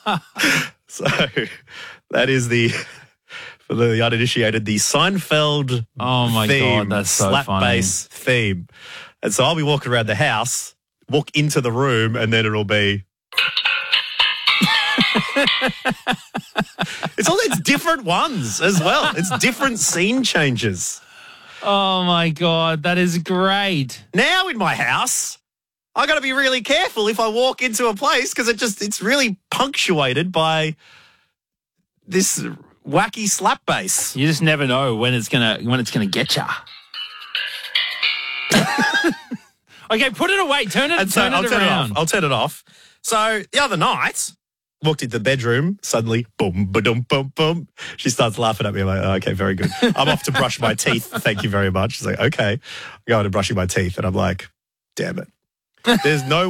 So that is for the uninitiated, the Seinfeld Oh, my theme, God, that's so slap funny. bass theme. And so I'll be walking around the house, walk into the room, and then it'll be... It's different ones as well. It's different scene changes. Oh, my God, that is great. Now in my house, I got to be really careful if I walk into a place because it's really punctuated by this wacky slap bass. You just never know when it's gonna get ya. Okay, put it away. Turn it around. I'll turn it off. So the other night, walked into the bedroom, suddenly, boom, ba-dum, boom, boom. She starts laughing at me. I'm like, oh, okay, very good. I'm off to brush my teeth. Thank you very much. She's like, okay. I'm going to brushing my teeth. And I'm like, damn it. There's no